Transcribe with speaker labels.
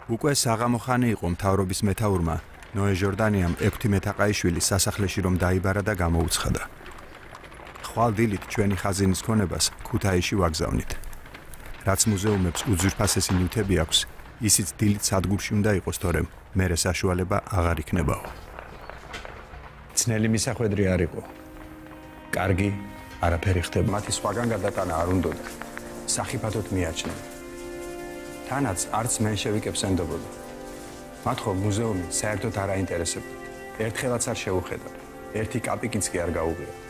Speaker 1: უკვე საღამოხანი იყო მთავრობის მეთაურმა ნოე ჟორდანიამ ექვთი მეთაყაიშვილის სასახლეში რომ დაიბარა და გამოუცხადა. ხვალ დილით ჩვენი ხაზინის ქონებას ქუთაისში ვაგზავნით. რაც მუზეუმებს უძვირფასესი ნივთები აქვს, ისიც დილით სადგურში უნდა იყოს, თორემ მერე საშუალება აღარ იქნებაო. ძნელი მისახვედრი არ იყო. კარგი არაფერი ხდება. მათი სხვაგან გადატანა არ უნდოდა. სახიფათოდ მიაჩნდა. თანაც არც მენშევიკებს ენდობოდა. მათ ხომ მუზეუმი საერთოდ არ აინტერესებდათ. ერთხელაც არ შეუხედავ. ერთი კაპიკიც კი არ გაუღია.